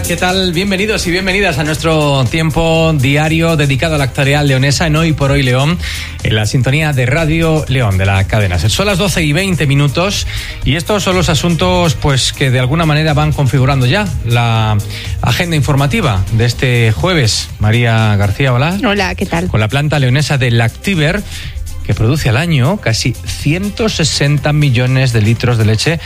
¿Qué tal? Bienvenidos y bienvenidas a nuestro tiempo diario dedicado a la actualidad leonesa en Hoy por Hoy León, en la sintonía de Radio León de la cadena. Son las 12:20 y estos son los asuntos pues que de alguna manera van configurando ya la agenda informativa de este jueves. María García, hola. Hola, ¿qué tal? Con la planta leonesa de Lactiber, que produce al año casi 160 millones de litros de leche,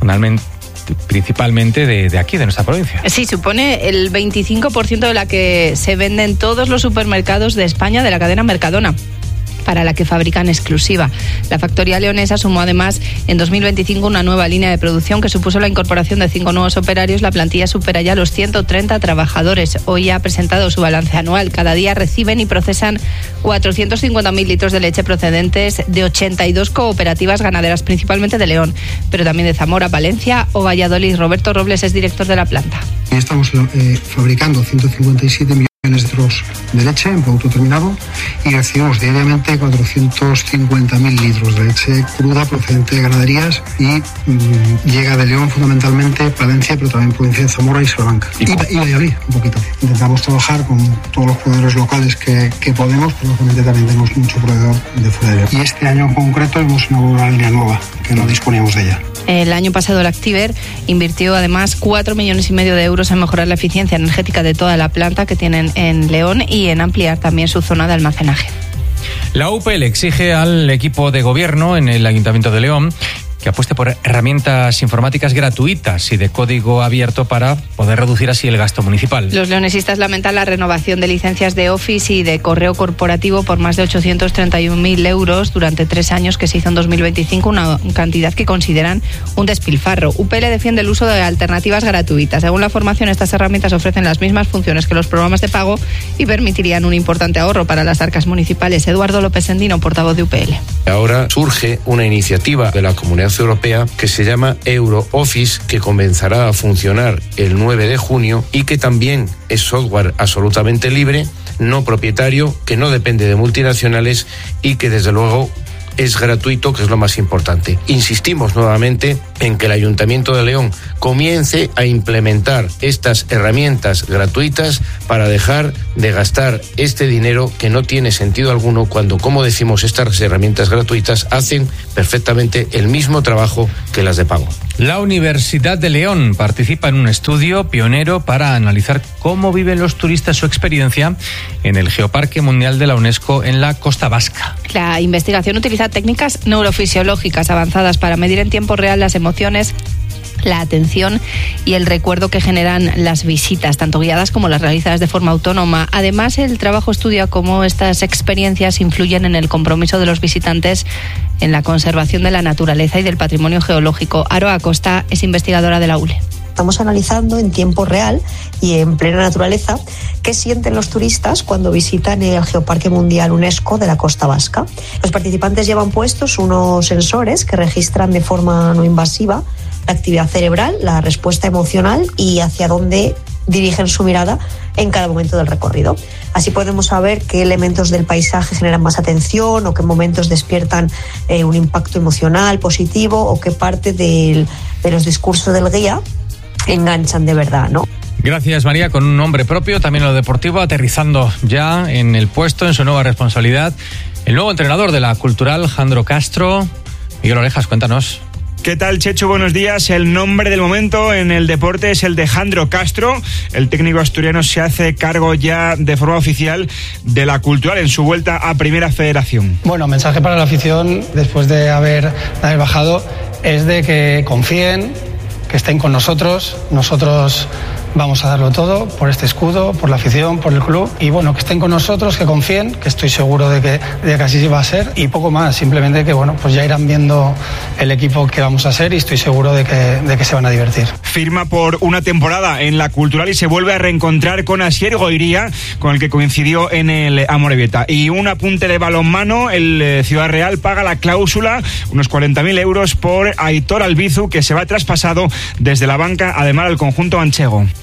principalmente de aquí, de nuestra provincia. Sí, supone el 25% de la que se vende en todos los supermercados de España de la cadena Mercadona, para la que fabrican exclusiva. La factoría leonesa sumó además en 2025 una nueva línea de producción que supuso la incorporación de 5 nuevos operarios. La plantilla supera ya los 130 trabajadores. Hoy ha presentado su balance anual. Cada día reciben y procesan 450.000 litros de leche procedentes de 82 cooperativas ganaderas, principalmente de León, pero también de Zamora, Valencia o Valladolid. Roberto Robles es director de la planta. Estamos fabricando 157 millones de litros de leche en producto terminado y recibimos diariamente 450.000 litros de leche cruda procedente de ganaderías y llega de León fundamentalmente, Palencia, pero también provincia de Zamora y Salamanca. Y Valladolid, un poquito. Intentamos trabajar con todos los proveedores locales que podemos, pero obviamente también tenemos mucho proveedor de fuera de León. Y este año en concreto hemos inaugurado una línea nueva, que no disponíamos de ella. El año pasado Lactiber invirtió además 4,5 millones de euros en mejorar la eficiencia energética de toda la planta que tienen en León y en ampliar también su zona de almacenaje. La UPL exige al equipo de gobierno en el Ayuntamiento de León que apueste por herramientas informáticas gratuitas y de código abierto para poder reducir así el gasto municipal. Los leonesistas lamentan la renovación de licencias de Office y de correo corporativo por más de 831.000 euros durante 3 años que se hizo en 2025, una cantidad que consideran un despilfarro. UPL defiende el uso de alternativas gratuitas. Según la formación, estas herramientas ofrecen las mismas funciones que los programas de pago y permitirían un importante ahorro para las arcas municipales. Eduardo López Endino, portavoz de UPL. Ahora surge una iniciativa de la Comunidad Europea que se llama EuroOffice, que comenzará a funcionar el 9 de junio y que también es software absolutamente libre, no propietario, que no depende de multinacionales y que desde luego es gratuito, que es lo más importante. Insistimos nuevamente en que el Ayuntamiento de León comience a implementar estas herramientas gratuitas para dejar de gastar este dinero que no tiene sentido alguno cuando, como decimos, estas herramientas gratuitas hacen perfectamente el mismo trabajo que las de pago. La Universidad de León participa en un estudio pionero para analizar cómo viven los turistas su experiencia en el Geoparque Mundial de la UNESCO en la Costa Vasca. La investigación utiliza técnicas neurofisiológicas avanzadas para medir en tiempo real las emociones, la atención y el recuerdo que generan las visitas, tanto guiadas como las realizadas de forma autónoma. Además, el trabajo estudia cómo estas experiencias influyen en el compromiso de los visitantes en la conservación de la naturaleza y del patrimonio geológico. Aroa Costa es investigadora de la ULE. Estamos analizando en tiempo real y en plena naturaleza qué sienten los turistas cuando visitan el Geoparque Mundial UNESCO de la Costa Vasca. Los participantes llevan puestos unos sensores que registran de forma no invasiva la actividad cerebral, la respuesta emocional y hacia dónde dirigen su mirada en cada momento del recorrido. Así podemos saber qué elementos del paisaje generan más atención o qué momentos despiertan un impacto emocional positivo o qué parte de los discursos del guía enganchan de verdad, ¿no? Gracias, María. Con un nombre propio, también lo deportivo, aterrizando ya en el puesto, en su nueva responsabilidad, el nuevo entrenador de la Cultural, Jandro Castro. Miguel Orejas, cuéntanos. ¿Qué tal, Chechu? Buenos días. El nombre del momento en el deporte es el de Jandro Castro. El técnico asturiano se hace cargo ya de forma oficial de la Cultural en su vuelta a Primera Federación. Bueno, mensaje para la afición después de haber bajado es de que confíen, que estén con nosotros. Nosotros vamos a darlo todo por este escudo, por la afición, por el club. Y bueno, que estén con nosotros, que confíen, que estoy seguro de que así va a ser. Y poco más, simplemente que bueno, pues ya irán viendo el equipo que vamos a ser y estoy seguro de que se van a divertir. Firma por una temporada en la Cultural y se vuelve a reencontrar con Asier Goiría, con el que coincidió en el Amorebieta. Y un apunte de balonmano, el Ciudad Real paga la cláusula, unos 40.000 euros por Aitor Albizu, que se va traspasado desde la banca, además al conjunto manchego.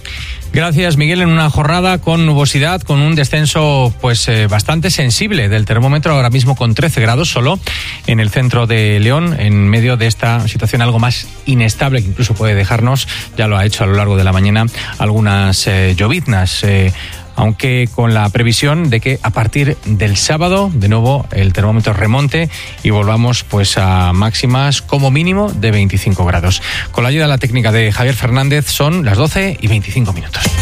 Gracias, Miguel. En una jornada con nubosidad, con un descenso pues bastante sensible del termómetro, ahora mismo con 13 grados solo en el centro de León, en medio de esta situación algo más inestable que incluso puede dejarnos, ya lo ha hecho a lo largo de la mañana, algunas lloviznas, aunque con la previsión de que a partir del sábado de nuevo el termómetro remonte y volvamos pues a máximas como mínimo de 25 grados. Con la ayuda de la técnica de Javier Fernández son las 12:25.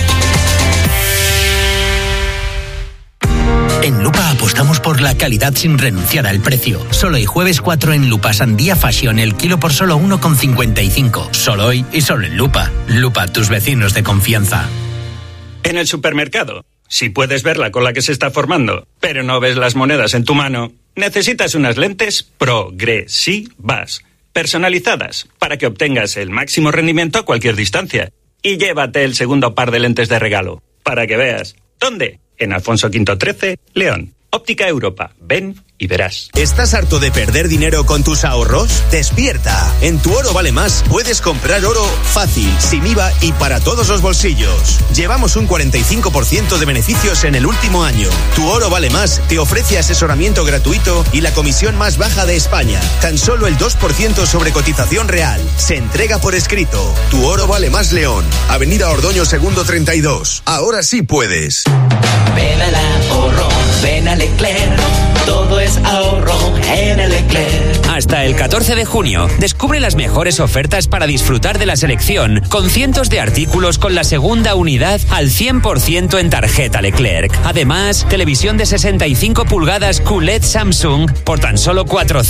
En Lupa apostamos por la calidad sin renunciar al precio. Solo hoy jueves 4 en Lupa Sandía Fashion, el kilo por solo 1,55. Solo hoy y solo en Lupa. Lupa, tus vecinos de confianza. En el supermercado, si puedes ver la cola que se está formando, pero no ves las monedas en tu mano, necesitas unas lentes progresivas, personalizadas, para que obtengas el máximo rendimiento a cualquier distancia. Y llévate el segundo par de lentes de regalo, para que veas. ¿Dónde? En Alfonso V 13, León. Óptica Europa. Ven y verás. ¿Estás harto de perder dinero con tus ahorros? ¡Despierta! En Tu Oro Vale Más puedes comprar oro fácil, sin IVA y para todos los bolsillos. Llevamos un 45% de beneficios en el último año. Tu Oro Vale Más te ofrece asesoramiento gratuito y la comisión más baja de España. Tan solo el 2% sobre cotización real. Se entrega por escrito. Tu Oro Vale Más León. Avenida Ordoño 2º 32. Ahora sí puedes. Ven al ahorro, ven a Leclerc. Todo es ahorro en el Leclerc. Hasta el 14 de junio, descubre las mejores ofertas para disfrutar de la selección, con cientos de artículos con la segunda unidad al 100% en tarjeta Leclerc. Además, televisión de 65 pulgadas QLED Samsung por tan solo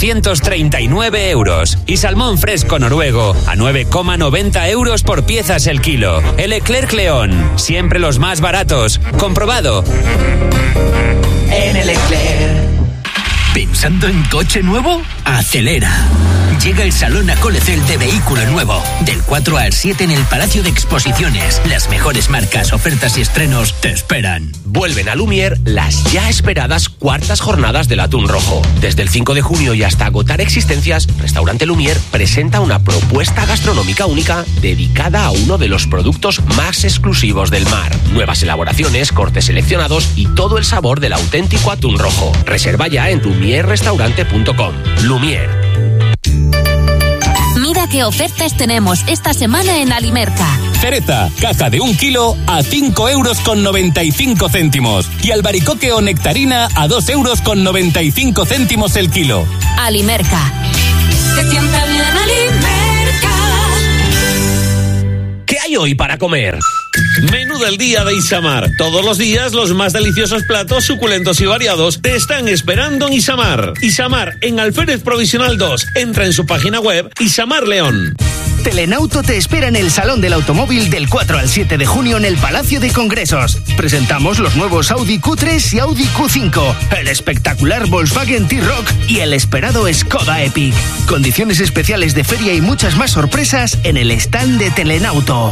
439 euros. Y salmón fresco noruego a 9,90 euros por piezas el kilo. El Leclerc León, siempre los más baratos. Comprobado. En el Leclerc. ¿Pensando en coche nuevo? ¡Acelera! Llega el Salón Acolecel de Vehículo Nuevo. Del 4 al 7 en el Palacio de Exposiciones. Las mejores marcas, ofertas y estrenos te esperan. Vuelven a Lumière las ya esperadas cuartas jornadas del atún rojo. Desde el 5 de junio y hasta agotar existencias, Restaurante Lumière presenta una propuesta gastronómica única dedicada a uno de los productos más exclusivos del mar. Nuevas elaboraciones, cortes seleccionados y todo el sabor del auténtico atún rojo. Reserva ya en lumierrestaurante.com. Lumière. Mira qué ofertas tenemos esta semana en Alimerca. Cereza, caja de 1 kilo a 5,95 €. Y albaricoque o nectarina a 2,95 € el kilo. Alimerca. Se sienta bien Alimerca. ¿Qué hay hoy para comer? Menú del día de Isamar. Todos los días los más deliciosos platos suculentos y variados te están esperando en Isamar. Isamar en Alférez Provisional 2. Entra en su página web Isamar León. Telenauto te espera en el Salón del Automóvil del 4 al 7 de junio en el Palacio de Congresos. Presentamos los nuevos Audi Q3 y Audi Q5, el espectacular Volkswagen T-Roc y el esperado Skoda Epic. Condiciones especiales de feria y muchas más sorpresas en el stand de Telenauto.